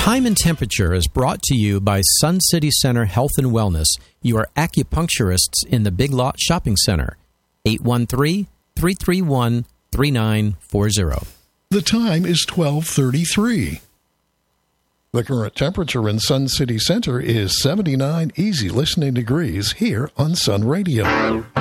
Time and Temperature is brought to you by Sun City Center Health and Wellness, your acupuncturists in the Big Lot Shopping Center. 813-331-3940. The time is 12:33. The current temperature in Sun City Center is 79 easy listening degrees here on Sun Radio.